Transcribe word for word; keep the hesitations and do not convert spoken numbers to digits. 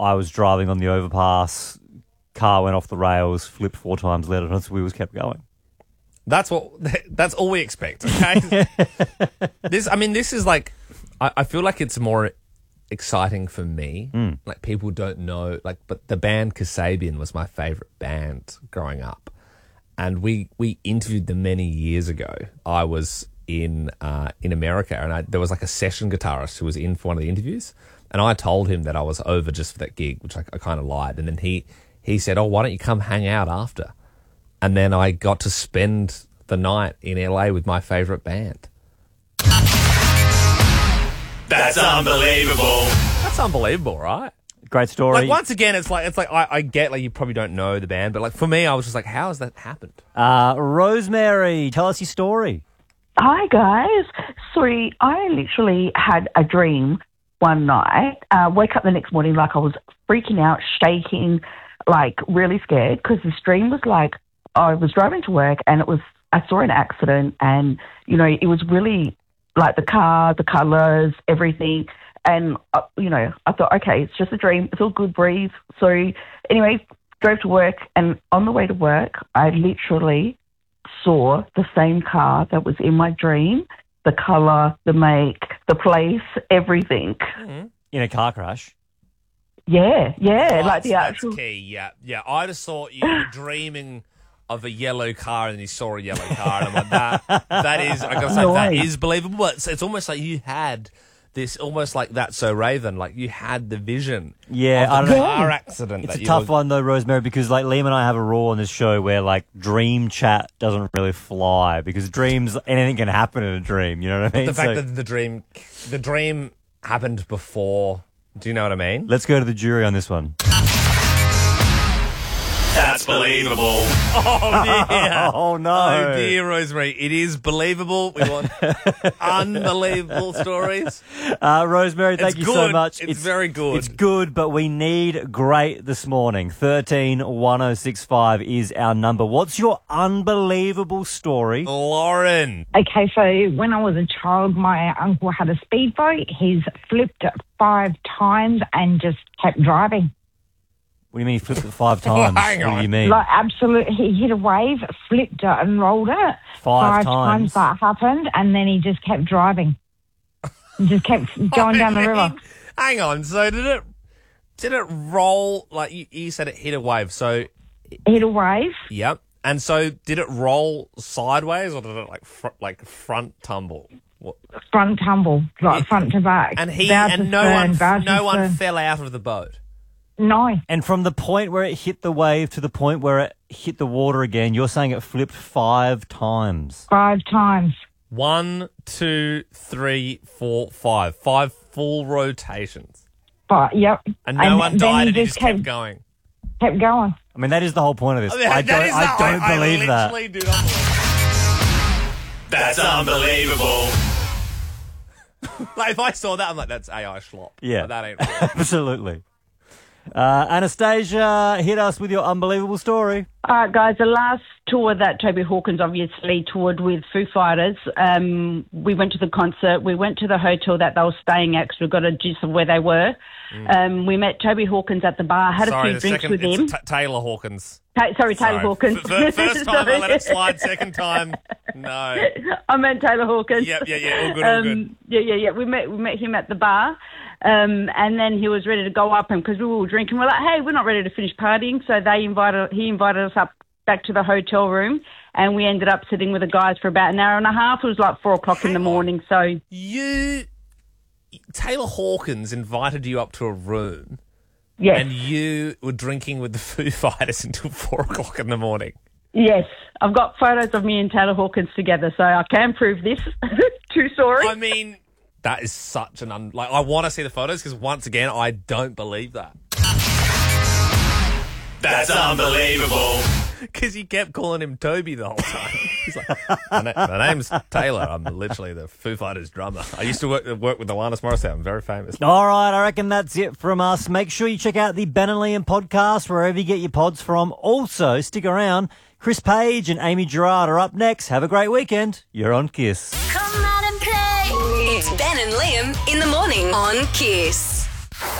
I was driving on the overpass, car went off the rails, flipped four times, let it, and the wheels kept going. That's what. That's all we expect. Okay. this, I mean, this is like. I, I feel like it's more exciting for me. Mm. Like people don't know. Like, but the band Kasabian was my favorite band growing up, and we we interviewed them many years ago. I was in uh, in America, and I, there was like a session guitarist who was in for one of the interviews, and I told him that I was over just for that gig, which I, I kind of lied, and then he he said, "Oh, why don't you come hang out after?" And then I got to spend the night in L A with my favorite band. That's unbelievable. That's unbelievable, right? Great story. Like once again, it's like it's like I, I get like you probably don't know the band, but like for me, I was just like, how has that happened? Uh, Rosemary, tell us your story. Hi, guys. Sorry, I literally had a dream one night. Uh, woke up the next morning like I was freaking out, shaking, like really scared because this dream was like I was driving to work and it was I saw an accident and, you know, it was really like the car, the colours, everything. And, uh, you know, I thought, okay, it's just a dream. It's all good, breathe. So anyway, drove to work and on the way to work, I literally saw the same car that was in my dream, the colour, the make, the place, everything. Mm-hmm. In a car crash? Yeah, yeah, Oh, like the that's actual... key, yeah. Yeah, I just thought you were dreaming of a yellow car and you saw a yellow car and I'm like, that, that is, I gotta say, No that way. is believable. But it's, it's almost like you had this, almost like That's So Raven, like you had the vision Yeah, I of don't the know. car accident. It's that a you tough were- one though, Rosemary, because like Liam and I have a rule on this show where like dream chat doesn't really fly because dreams, anything can happen in a dream. You know what I mean? The fact So that the dream, the dream happened before. Do you know what I mean? let's go to the jury on this one. That's believable. Oh dear. Oh no! Oh dear, Rosemary. It is believable. We want unbelievable stories. Uh, Rosemary, thank It's you so good. much. It's very good. It's good, but we need great this morning. thirteen one oh six five is our number. What's your unbelievable story? Lauren. Okay, so when I was a child, my uncle had a speedboat. He's flipped it five times and just kept driving. What do you mean you flipped it five times? Hang what do on. you mean? Like, absolutely, he hit a wave, flipped it and rolled it. Five times times? that happened, and then he just kept driving. He just kept going down the river. Hang on. So did it? Did it roll? Like you, you said, it hit a wave. So Hit a wave. yep. And so did it roll sideways or did it like fr- like front tumble? What? Front tumble, like front to back. And he Bow to and no stern, one bow to no one stern. fell out of the boat. No. And from the point where it hit the wave to the point where it hit the water again, you're saying it flipped five times. Five times. One, two, three, four, five. Five full rotations. But, yep. And no one then died he and he just kept kept, going. kept going. I mean, that is the whole point of this. I That don't, is I the- don't I believe that. literally do not believe That's unbelievable. Like, if I saw that, I'm like, that's A I schlop. Yeah. Like, that ain't real. Absolutely. Uh, Anastasia, hit us with your unbelievable story. All right, guys, the last tour that Toby Hawkins obviously toured with Foo Fighters, um, we went to the concert. We went to the hotel that they were staying at because we got a gist of where they were. Um, we met Toby Hawkins at the bar, had Sorry, a the few drinks second, with it's him. T- Taylor Hawkins. Ta- sorry, Taylor Sorry. Hawkins. F- f- first time I Sorry. let it slide, second time, no. I meant Taylor Hawkins. Yep, yeah, yeah, all good, all um, good. Yeah, yeah, yeah. We met we met him at the bar, um, and then he was ready to go up, and because we were all drinking, we're like, hey, we're not ready to finish partying. So they invited he invited us up back to the hotel room, and we ended up sitting with the guys for about an hour and a half. It was like four o'clock in the morning. So You, Taylor Hawkins invited you up to a room, yes, and you were drinking with the Foo Fighters until four o'clock in the morning. yes, I've got photos of me and Taylor Hawkins together, so I can prove this. True story. I mean, that is such an un... Like, I want to see the photos because, once again, I don't believe that. That's unbelievable. Because he kept calling him Toby the whole time. He's like, my, na- my name's Taylor. I'm literally the Foo Fighters drummer. I used to work, work with Alanis Morissette. I'm very famous. All right, I reckon that's it from us. Make sure you check out the Ben and Liam podcast wherever you get your pods from. Also, stick around. Chris Page and Amy Gerard are up next. Have a great weekend. You're on Kiss. Come out and play. It's Ben and Liam in the morning on Kiss.